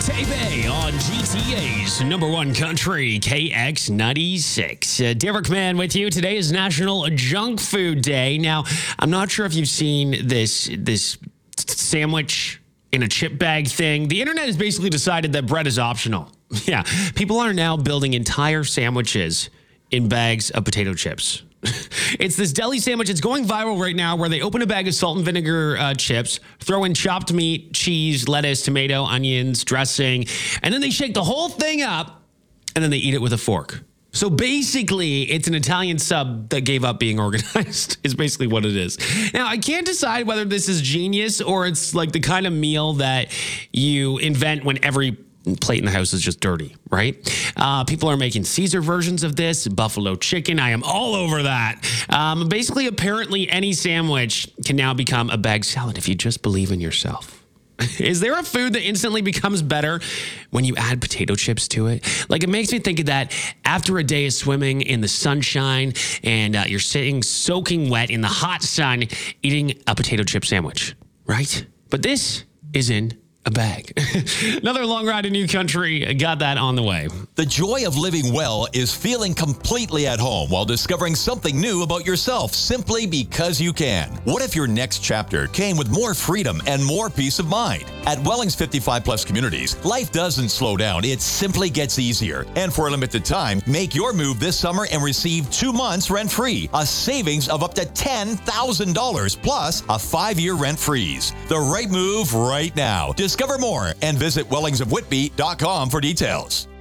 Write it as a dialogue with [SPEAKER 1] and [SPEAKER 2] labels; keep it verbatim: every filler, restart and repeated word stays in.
[SPEAKER 1] Tay on G T A's number one country, K X ninety-six. Uh, Derek Mann with you. Today is National Junk Food Day. Now, I'm not sure if you've seen this, this sandwich in a chip bag thing. The internet has basically decided that bread is optional. Yeah, people are now building entire sandwiches in bags of potato chips. It's this deli sandwich. It's going viral right now where they open a bag of salt and vinegar uh, chips, throw in chopped meat, cheese, lettuce, tomato, onions, dressing, and then they shake the whole thing up, and then they eat it with a fork. So basically, it's an Italian sub that gave up being organized, is basically what it is. Now, I can't decide whether this is genius or it's like the kind of meal that you invent when every plate in the house is just dirty, right? Uh, people are making Caesar versions of this, buffalo chicken. I am all over that. Um, basically, apparently, any sandwich can now become a bag salad if you just believe in yourself. Is there a food that instantly becomes better when you add potato chips to it? Like, it makes me think of that after a day of swimming in the sunshine and uh, you're sitting soaking wet in the hot sun eating a potato chip sandwich, right? But this is in a bag. Another long ride in new country. Got that on the way.
[SPEAKER 2] The joy of living well is feeling completely at home while discovering something new about yourself simply because you can. What if your next chapter came with more freedom and more peace of mind? At Wellings fifty-five plus communities, life doesn't slow down. It simply gets easier. And for a limited time, make your move this summer and receive two months rent-free, a savings of up to ten thousand dollars plus a five-year rent freeze. The right move right now. Discover more and visit Wellings of Whitby dot com for details.